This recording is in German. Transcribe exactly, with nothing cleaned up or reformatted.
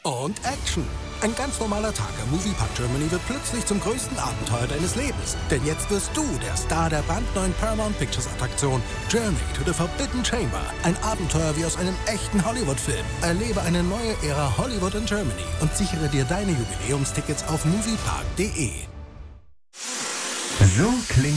und Action. Ein ganz normaler Tag am Moviepark Germany wird plötzlich zum größten Abenteuer deines Lebens. Denn jetzt wirst du der Star der brandneuen Paramount Pictures Attraktion Journey to the Forbidden Chamber. Ein Abenteuer wie aus einem echten Hollywood-Film. Erlebe eine neue Ära Hollywood in Germany und sichere dir deine Jubiläumstickets auf moviepark punkt de. So klingt